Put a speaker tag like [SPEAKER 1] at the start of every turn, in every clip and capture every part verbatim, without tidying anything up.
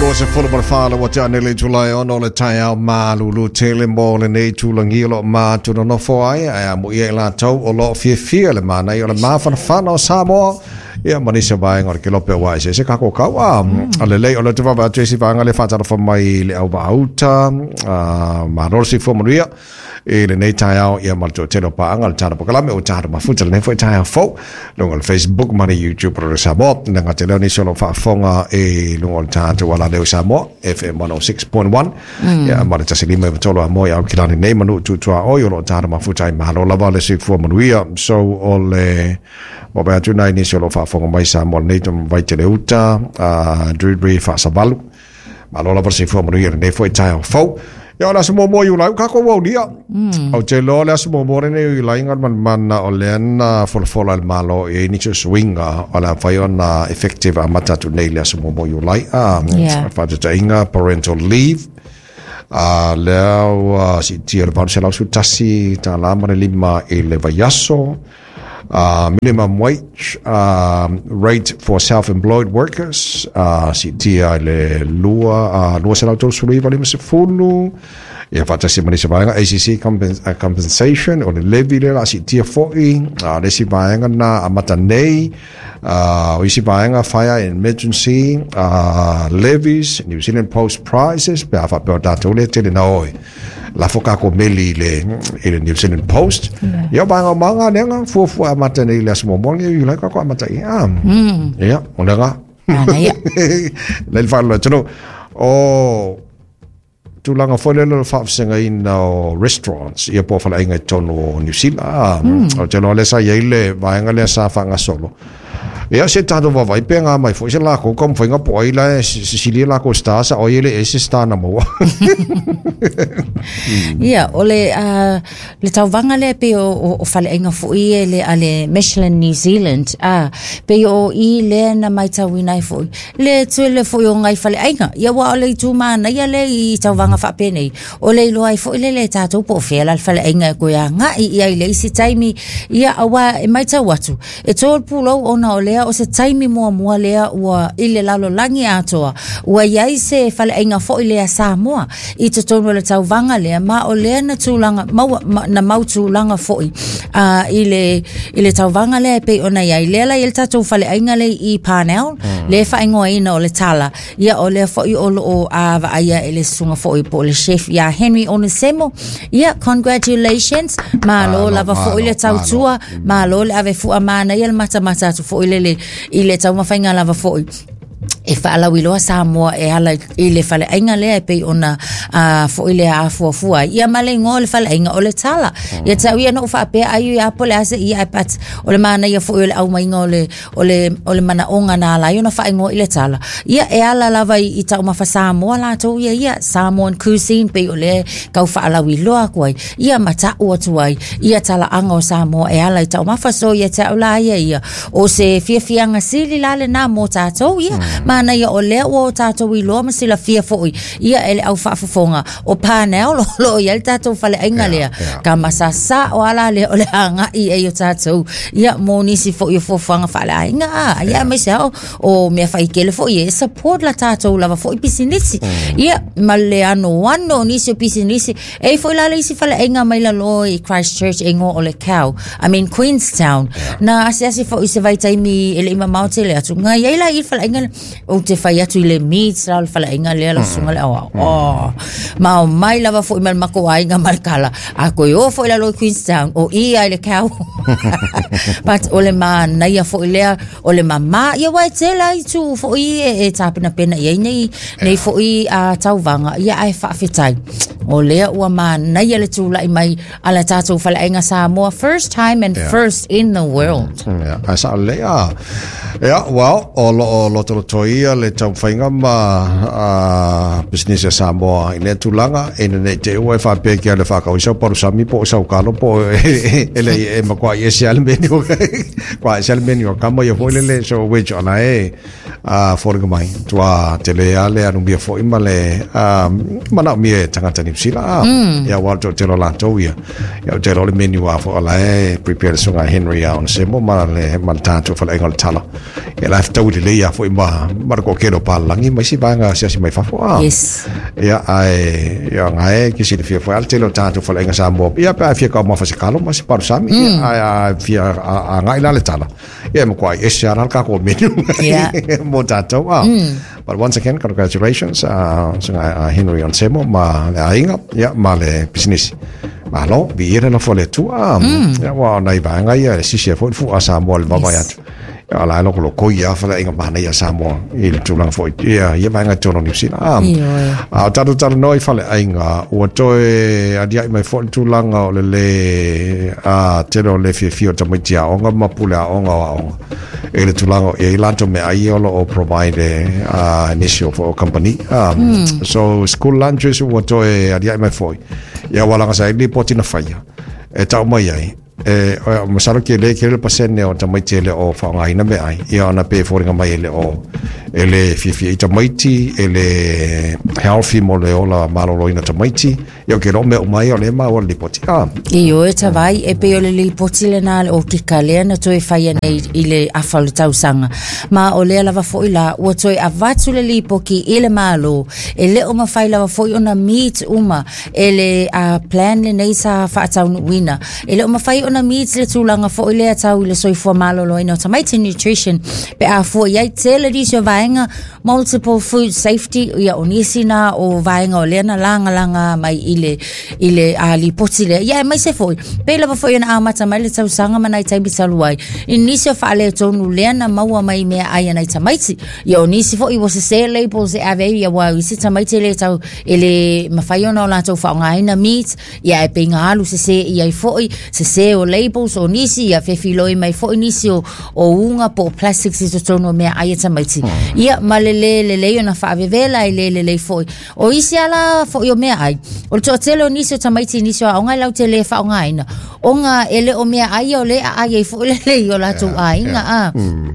[SPEAKER 1] Ko se fulu mar fala wa tane le July on ole tai au malulu tele mo le nei tulangi lo ma tu no fo ai ai mo ye la tau o lo fie fie le mana i ole ma fa fa no Samoa ia manisa vai ngor ke lope wa se se ka ko ka wa ale le ole tu va tu si va ngale fa ta fo mai le au ba uta ma ro si fo maria e le nei tai au ia mal to telo pa angal tara pa kala me o tara ma futa le fo tai au fo lo ngol Facebook ma YouTube pro Samoa nga te le ni solo fa fonga e lo ngol tata wala le Samoa F M one oh six point one ia ma te se lima tolo a mo ia kilani nei manu tu tu o yo lo tara ma futa ma lo lava le si fo manuia so ole mo ba tu nai ni solo fa fonga mai Samoa nei to vai te le uta a Dridri fa sabalu ma lo lava si fo manuia nei fo tai au fo ya la smo mo yu la ka ko wo dia o te lo la smo mo ne yu la inga man man o le na fol fol al malo e ni swinga o la fa na effective amata tu nei la smo mo yu la a fa te inga parental leave a le si ti el van se la su tasi ta la ma lima e le vayaso Uh, minimum wage uh, rate for self-employed workers uh, si tia le lua uh, lua se lauto suri vale se fulu ia fata se mani se vaenga A C C compens uh, compensation o le levy le la si tia foi uh, le si vaenga na amata nei uh, o si vaenga fire and emergency uh, levies New Zealand Post prizes pe afa pe dato le tele na oi la foka ko meli le le New Zealand Post ia banga manga nenga fu fu amata nei le smo mo ngi la ko amata ia ia ona ga
[SPEAKER 2] ia
[SPEAKER 1] le fallo tino o tu langa fo le lo fa singa in no restaurants ia po fa inga tono New Zealand o tino le sa ile banga le sa fanga solo ia se tanto va vai penga mai fo se la ko kom foi nga poi la si li la ko sta sa o ile ese sta na mo
[SPEAKER 2] ia ole le tau vanga le pe o fale inga fo i le ale Michelin New Zealand a pe o i le na mai tau ina fo le tu le fo yo ngai fale inga ia wa ole tu mana ia le i tau vanga fa pe nei o le lo ai fo ile le tatu po fe la fale inga ko ya nga ia ile si taimi ia awa mai tau watu e tol pulo ona ole o se taimi mua mua lea ua ile lalo langi atoa ua iai se fale ainga fo ilea Samoa i te tonu le tau vanga lea ma o lea na tūlanga mau, ma, na mau tūlanga fo i uh, ile, ile tau vanga lea pe ona iai lea la il tatou fale ainga le i Parnell mm. le fa ingoa ina o le tala ia o lea fo i olo o ava aia ele sunga fo i po le chef ia Henry Onesemo ia congratulations ma lo lava fo i le tau tua ma lo le ave fu amana ia le mata mata tu fo i le i le tau mawhainga lava foi e whaala wiloa Samoa e hala i le whale ainga lea e pei ona uh, fo i le a fua fua ia male ngō le whale ainga o le tala ia tau ia no uwha apea ayu i apo le ase ia e pat o le mana ia fo i le au mainga o le, o le, o le mana onga nā la iona wha ingo i le tala ia e ala lava i, i tau mawha Samoa la tau ia ia Samoan cuisine pei o le kau whaala wiloa kuai ia mata ua tuai ia tala anga o Samoa e ala i tau mawha so ia tau la ia ia o se fia fianga sili la le nā mō tātou ia mana ia o lea o tātou i loa masila fia foi ia ele au whaafafonga o Parnell lo lo ia le tātou whale ainga lea ka masasa o ala lea o le hanga i e o tātou ia monisi foi o fofanga whale ainga ia mai se hao o mea whaikele foi e support la tātou lava foi pisinisi ia ma le ano wano nisi o pisinisi e foi la le isi whale ainga mai la lo i Christchurch e ngō o le Cow I mean Queenstown na ase ase foi se vai taimi ele ima maute le atu ngai ia la i whale ainga o te whai atu i le meats la le whale inga lea la sunga le awa oh ma o mai lava fo i mal mako a inga markala a koe o fo i la lo Queenstown o i ai le Cow but o le ma naia fo i lea o le mama ia wai te la i tu fo i e, e tāpina pena i nei nei fo i a tauwanga ia ai whaafetai o lea ua ma naia le tūla i mai ala tātou whale inga Samoa first time and yeah. first in the world
[SPEAKER 1] yeah. a sa lea yeah, well o lo o lo tolo toia le tau whainga ma uh, business e Samoa i le tūlanga e ne te ua e whape kia le whakau i sau paru sami po sau kalo po e le e makua i e se alemeni o kwa e se alemeni o kama i a hoi le so which ona e a for mai tua tele ale anu bia fo imale a mana mi tanga tani sila ya wa to telo la to ya ya telo le menu a fo la prepare sunga Henry on se mo male malta to fa engol tala ya la to le ya fo ima mar ko kero palangi mai si banga sia si mai fa fo
[SPEAKER 2] yes
[SPEAKER 1] ya ai ya ngai ki si fo al telo ta to fa enga sa mo ya pa fi ko mo fa se kalo mo si par sam ya fi a ngai la le tala ya mo kwai e sia al ka ko menu
[SPEAKER 2] yeah
[SPEAKER 1] Tato. Ah. Mm. But once again, congratulations uh, so, uh, Henry on Semo ma le ainga ya ma le business ma lo bi ira no fole tu ah mm. ya wa nai ba ngai ya si si fo fu asa mo le baba ya ya la lo ko ko ya fa inga ma nei asa mo il tu lang fo ya ya ba ngai tono ni si ah ah tato tato noi fa le ainga o to e adia mai fo tu lang o le le ah te lo le fi fi o tamo tia o nga ma pula o nga o ele tulango e lanto me ai olo o provide uh, initial for a company um, mm. so school lunches wato e adia mai foi ya wala nga sai li potina faya e tau mai ai e o masalo ke le ke le pasene o tamai tele o fa ngai na me ai ya na pe for nga mai ele o ele fi fi tamai ti ele healthy mo le ola malo loina tamai ti yo ke ro me o mai o le ma o li poti ah
[SPEAKER 2] e o e tavai e pe o le li poti le na o ki kale na to e fai nei ile afal tau sanga ma o le lava fo ila o to e avatu le li poki ile malo e le o ma fai lava fo ona meet uma ele a plan le nei sa fa tau wina ele o ma fai ona meet le tulanga fo ile tau ile so fo malo loina tamai ti nutrition pe a fo ia tele di so vaenga multiple food safety ia onisina o vaenga o le na langa langa mai ile ile ali potile ya mai se foi pela foi na amata mai le tau sanga manai tai bisaluai inisio fa le tonu le na maua mai me ai na tamaiti ya onisi foi was se labels e ave ya wa isi tamaiti le tau ele mafaiona la tau fa ngai na meat ya e pinga alu se se ia foi se se o labels onisi ya fe filoi mai foi inisio o unga po plastics is tonu me ai tamaiti ia malele le le na fa vela ile le le foi o isi ala foi o me ai o to telo niso tamaiti niso a nga lau tele fa nga ina o nga ele o me ai o le ai e fo le le o la tu ai nga a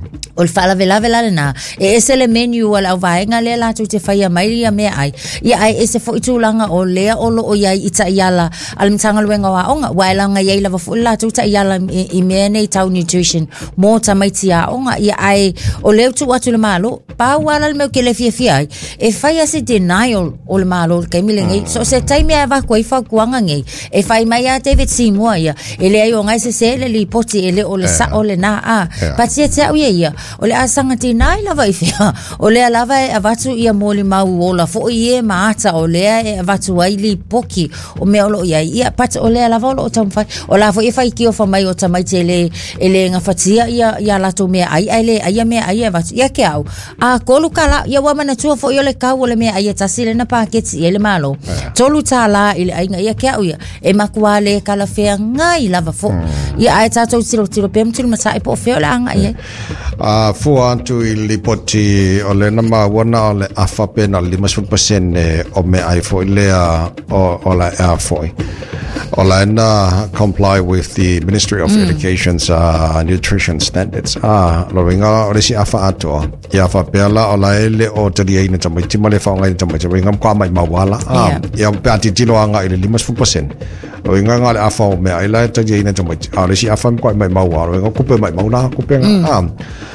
[SPEAKER 2] o fala vela vela na e ese le menu ala vai nga le la tu te fa ia mai ia me ai ia ai ese fo tu langa o le o lo o ia ita iala al mtanga luenga wa o nga wa la nga ia la fo la tu ta iala i me nei tau nutrition mo tamaiti a o nga ia ai o le tu atu le malo pa wala le me ke le fia fia e fa ia se denial o le malo ke mi le ngai so se tai me va ko i fa kuanga ngai e fa mai a David Seymour ia ele ai o ngai se se le li poti ele o le sa o le na a pa se te o ia o le asanga ti nai la vai fia o le lava e avatu ia mo le mau o la fo ie maata o le e avatu ai li poki o me o ia ia pat o le lava o tam fa o la fo e fa ki o fa mai o tamai tele ele nga fatia ia ia la to me ai ai le ai me ai avatu ia ke au a kolu kala ia wa mana tu fo yo le ka o le me ai tasile na paketi ele malo tolu tala ile ai ia ke au ia e makuale kala fea ngai lava fo ia ai tato tiro tiro pem tiro masa e po feo la ngai
[SPEAKER 1] a fu antu i lipoti o le nama wana o le afa pena lima percent o me ai fo le o o la a foi o la na comply with the Ministry of mm. Education's uh, nutrition standards ah lo ringa o le si afa ato ia fa pela o la ele o te dia ina tamai timale fa ngai tamai ringa kwa mai mawala ah ia pe ati tilo anga ile lima percent o inga ngale afa o me ai la te dia ina tamai a le si afa kwa mai mawala ringa kupe mai mauna kupe ah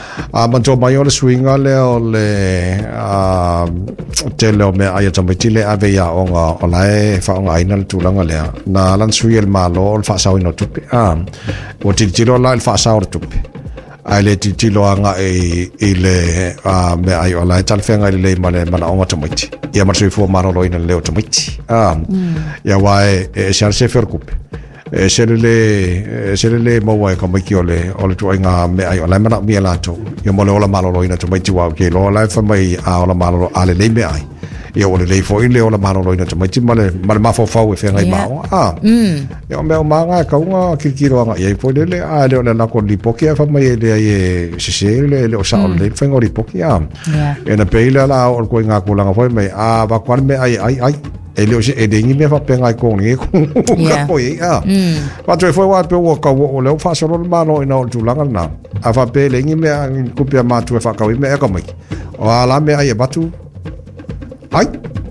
[SPEAKER 1] a manto mai o le swinga le o le a te le o me ai tamai tile ave ya o nga o la e fa nga ina tu langa le na lan sui el malo o fa sa ino tupe ah o ti tilo la el fa sa o tupe ai le ti tilo anga e ile a me ai o la tal fenga le male mana o tamai ia ma sui fo maro lo ina le o tamai ah ia wae e se se fer kupe e se le se le mo wa ko mai ki ole ole tu nga me ai ole mana mi la to yo mo le ola malo lo ina to mai ti wa ke lo la fa mai a ola malo ale le me ai yo ole le fo ile ola malo lo ina to mai ti male male ma fo fa we fe ngai ma ah yo me ma nga ka nga ki ki ro nga ye fo le le a le ola la ko li poki fa mai le ye se se le le o sa le fe ngori poki ah e na pe ile la o ko nga ko la fo mai a ba kwar me ai ai ai e leo se e dengi me fa penga ko ngi ko e a pa toi foi wa pe wo ka wo le fa so lo ma no ina tu langa na a fa pe lengi me ku pe ma tu fa ka wi me ka mai o ala me ai batu ai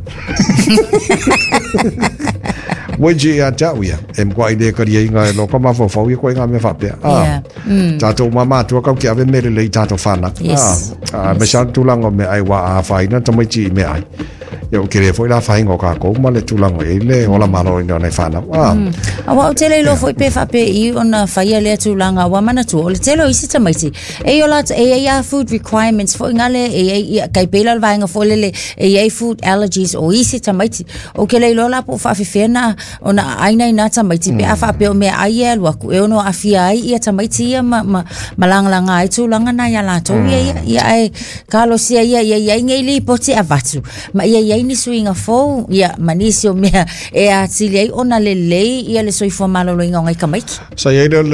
[SPEAKER 1] Woji a jauia em kwa ide ka ri nga lo ka ma fo fo i ko nga me fa pe ah ta to mama to ka ki ave me le ta to fa na ah me sha tu lang me ai wa a fa ina to mai chi me ai yo kire foi la fa ngo ka ko ma le tu lang e le ola ma lo ina nei fa na ah
[SPEAKER 2] awa o tele lo foi pe fa pe i ona fa ia le tu lang wa mana tu o le tele i sita mai ti e yo la e ya food requirements fo ngale e kai pe la va nga fo le e food allergies o i sita mai ti o ke le lo la po fa fe fe na ona aina ina tamaiti pe afa pe o me ai elu aku e ono afia ai ia tamaiti ia ma malangalanga ai tu langa na ia lato ia ia ai kalo sia ia ia ia ngai li poti avatu ma ia ia ni swinga fo ia manisio me e a tili ai ona le le ia le soifo malo lo ngai kamaiki
[SPEAKER 1] sa ia le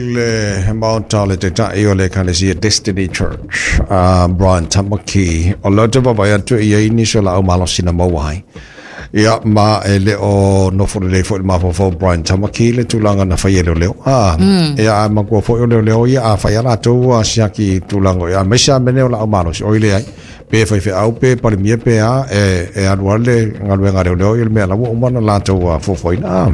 [SPEAKER 1] le Mount Olive ta io le kana sia Destiny Church uh Brian Tamaki o lo te baba ia tu ia ni so la o malo sina mo wai ia ma ele o no fo le fo ma fo Brian Tamaki le tulanga na faia le ah ia ma ko fo le le ia a faia la to a siaki tulanga ia me sha mene la o malo o ile ai pe fa fa au pe pa mi pe a e e anuale ngalu ngare le me la o mana la to fo fo ina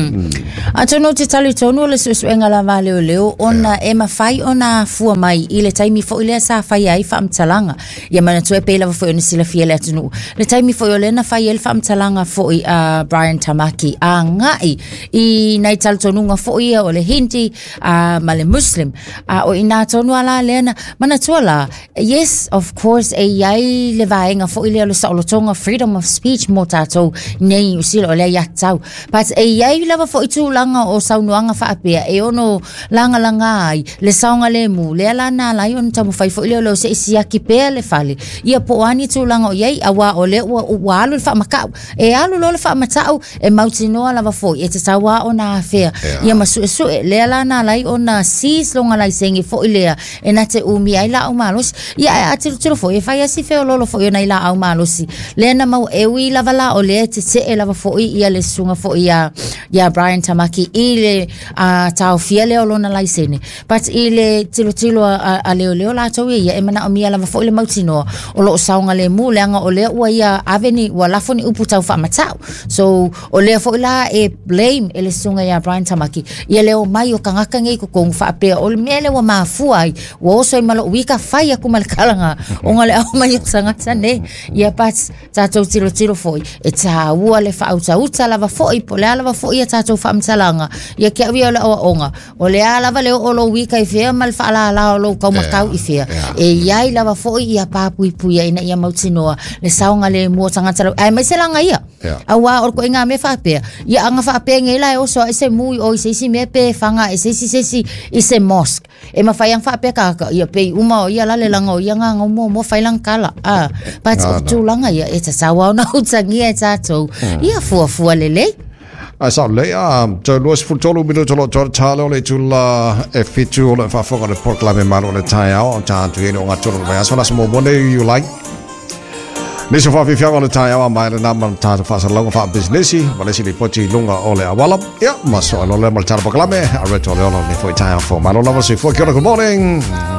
[SPEAKER 2] a to no te tali to no le su ngala vale le ona e ma fai ona fu mai ile taimi fo ile sa fai ai fa mtalanga ia mana to e pe la fo ni sila fie le tunu le taimi fo le na fai el fa mtalanga fo i uh, Brian Tamaki a ngai i nei tal tonunga fo ia o le Hindi a uh, ma le Muslim a uh, o ina tonu ala lena mana tola yes of course e ai le vaenga fo ile le saolotonga freedom of speech mo tato nei usilo le ya tau but e ai lava fo itu langa o saunuanga fa apea e ono langa langa ai le saunga le mu le ala na la yon tamu fai fo ile lo se isia ki pe le fale ia po ani tu langa o yai awa o le wa alu fa maka e alu lo le fa matau e mautino lava fo e te tawa ona afea ia masu su le ala na lai ona sis longa lai sengi fo ile e na te umi ai la o malos ia atiru tiro fo e fai asi fe lolo fo ia la au malosi le na mau e wi lava la o le te te e lava fo ia le sunga fo ia ia Brian Tamaki ile a tau fiele o lona lai sene but ile tilo tilo a leo leo la tau ia e mana o mia lava fo ile mautino o lo saunga le mu leanga o le ua ia aveni wa lafoni upu tau fa matau so o le fo la e blame ele sunga ia Brian Tamaki ia leo mai o kangaka ngai ko kong fa pe o le mele wa mafuai wo so i malo wika fai aku malkalanga o ngale au mai sanga tsane ia pas tato tiro tiro foi e ta ua le fa uta uta lava foi po le lava foi ia tato fa msalanga ia ke wi ola onga o le lava le o lo wika i fe mal fa la la lo ka makau i fe e ia lava foi ia pa pui pui ina ia mautinoa le saunga le mo sanga tsalo ai mai selanga ia awa or ko inga me fa pe ia anga fa pe ngai la o so ese mui o ese si me pe fanga ese si se si ese mosque e ma fa yang fa pe ka ia pe uma ia la le langa ia nga mo mo fa lang kala ah but tu langa ia e sawa na utsangi e tato ia fua fua lele
[SPEAKER 1] a sa le a to los futolo minuto lo to talo le tu la e fitu le fa fo le proclame malo le taia ta tu no nga to le so la mo bone you like Nisi fa fi fianga le taia wa mai le na man ta fa sa longa fa businessi vale si le poti lunga ole awala ya maso lo le mal ta proclame a reto le ono ni foi taia fo malo lava si fo good morning